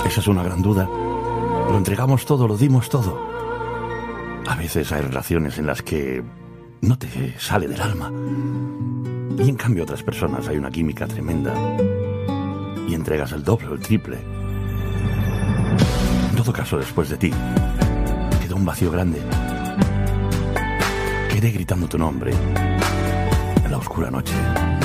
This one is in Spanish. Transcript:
Esa es una gran duda. Lo entregamos todo, lo dimos todo. A veces hay relaciones en las que no te sale del alma. Y en cambio otras personas hay una química tremenda. Y entregas el doble o el triple. En todo caso, después de ti, queda un vacío grande. Quedé gritando tu nombre en la oscura noche.